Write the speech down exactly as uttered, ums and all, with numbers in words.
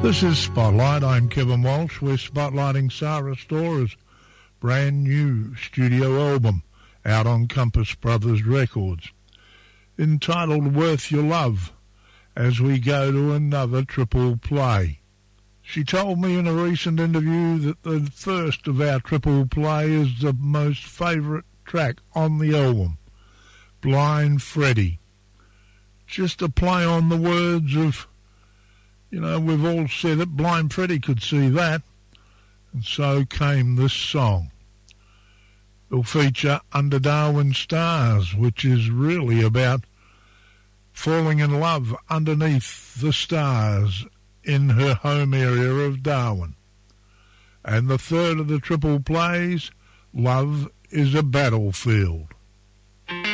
This is Spotlight. I'm Kevin Walsh. We're spotlighting Sarah Stora's brand new studio album out on Compass Brothers Records, entitled Worth Your Love, as we go to another triple play. She told me in a recent interview that the first of our triple play is the most favourite track on the album, Blind Freddy. Just a play on the words of, you know, we've all said it, Blind Freddy could see that, and so came this song. It'll feature Under Darwin Stars, which is really about falling in love underneath the stars in her home area of Darwin. And the third of the triple plays, Love is a Battlefield.